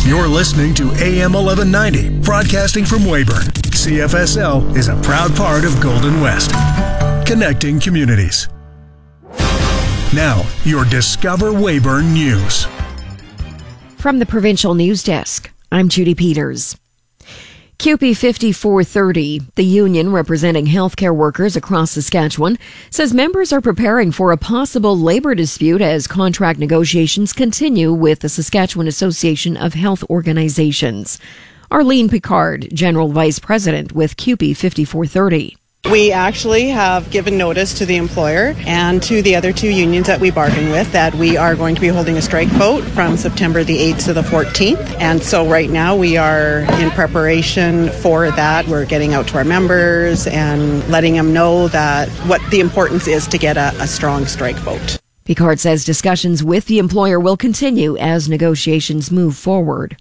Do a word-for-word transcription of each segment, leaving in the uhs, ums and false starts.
You're listening to A M eleven ninety, broadcasting from Weyburn. C F S L is a proud part of Golden West, connecting communities. Now, your Discover Weyburn News. From the Provincial News Desk, I'm Judy Peters. C U P E fifty-four thirty, the union representing healthcare workers across Saskatchewan, says members are preparing for a possible labor dispute as contract negotiations continue with the Saskatchewan Association of Health Organizations. Arlene Picard, General Vice President with C U P E fifty-four thirty. We actually have given notice to the employer and to the other two unions that we bargain with that we are going to be holding a strike vote from September the eighth to the fourteenth. And so right now we are in preparation for that. We're getting out to our members and letting them know that what the importance is to get a, a strong strike vote. Picard says discussions with the employer will continue as negotiations move forward.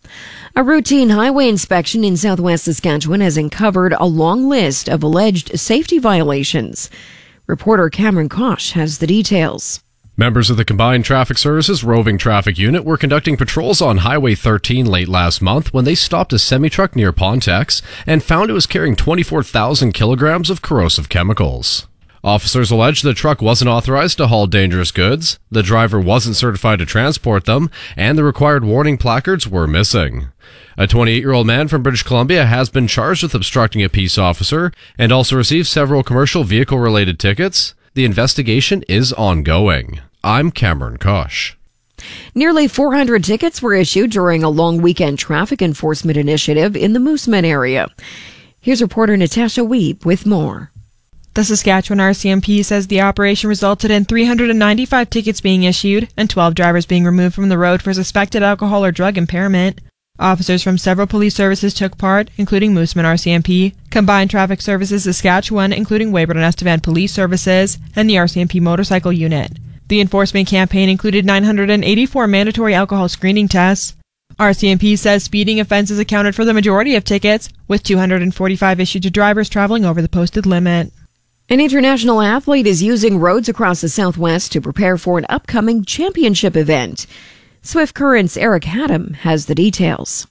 A routine highway inspection in southwest Saskatchewan has uncovered a long list of alleged safety violations. Reporter Cameron Kosh has the details. Members of the Combined Traffic Services Roving Traffic Unit were conducting patrols on Highway thirteen late last month when they stopped a semi-truck near Pontex and found it was carrying twenty-four thousand kilograms of corrosive chemicals. Officers allege the truck wasn't authorized to haul dangerous goods, the driver wasn't certified to transport them, and the required warning placards were missing. A twenty-eight-year-old man from British Columbia has been charged with obstructing a peace officer and also received several commercial vehicle-related tickets. The investigation is ongoing. I'm Cameron Kosh. Nearly four hundred tickets were issued during a long weekend traffic enforcement initiative in the Moosomin area. Here's reporter Natasha Weeb with more. The Saskatchewan R C M P says the operation resulted in three hundred ninety-five tickets being issued and twelve drivers being removed from the road for suspected alcohol or drug impairment. Officers from several police services took part, including Moosomin R C M P, Combined Traffic Services Saskatchewan, including Weyburn and Estevan Police Services, and the R C M P Motorcycle Unit. The enforcement campaign included nine hundred eighty-four mandatory alcohol screening tests. R C M P says speeding offenses accounted for the majority of tickets, with two hundred forty-five issued to drivers traveling over the posted limit. An international athlete is using roads across the Southwest to prepare for an upcoming championship event. Swift Current's Eric Haddam has the details.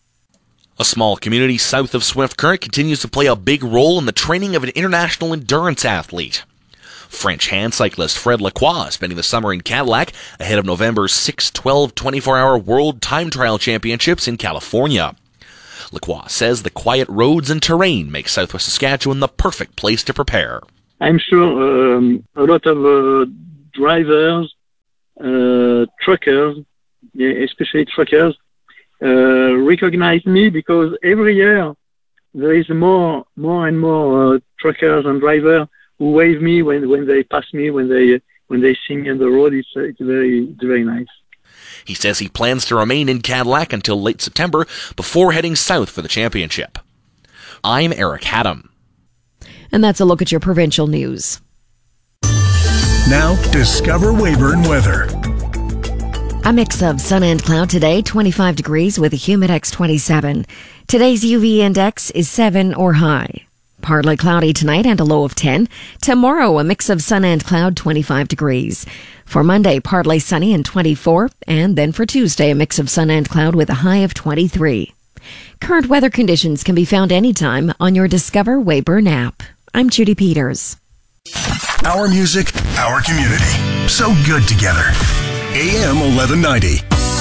A small community south of Swift Current continues to play a big role in the training of an international endurance athlete. French hand cyclist Fred Lacroix spending the summer in Cadillac ahead of November's six twelve twenty-four hour World Time Trial Championships in California. Lacroix says the quiet roads and terrain make southwest Saskatchewan the perfect place to prepare. I'm sure um, a lot of uh, drivers, uh, truckers, especially truckers, uh, recognize me because every year there is more, more and more uh, truckers and drivers who wave me when, when they pass me, when they when they see me on the road. It's, uh, it's very it's very nice. He says he plans to remain in Cadillac until late September before heading south for the championship. I'm Eric Haddam. And that's a look at your provincial news. Now, Discover Weyburn weather. A mix of sun and cloud today, twenty-five degrees with a Humidex twenty-seven. Today's U V index is seven or high. Partly cloudy tonight and a low of ten. Tomorrow, a mix of sun and cloud, twenty-five degrees. For Monday, partly sunny and twenty-four. And then for Tuesday, a mix of sun and cloud with a high of twenty-three. Current weather conditions can be found anytime on your Discover Weyburn app. I'm Judy Peters. Our music, our community. So good together. A M eleven ninety.